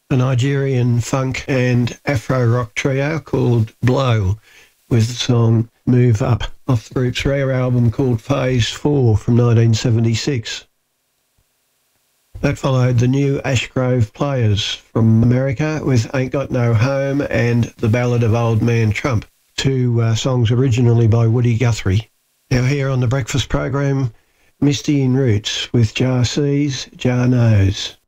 a Nigerian funk and Afro-rock trio called Blow, with the song Move Up off the group's rare album called Phase 4 from 1976. That followed the new Ashgrove Players from America with Ain't Got No Home and The Ballad of Old Man Trump, two songs originally by Woody Guthrie. Now here on the breakfast program, Misty in Roots with Jar Sees, Jar Knows.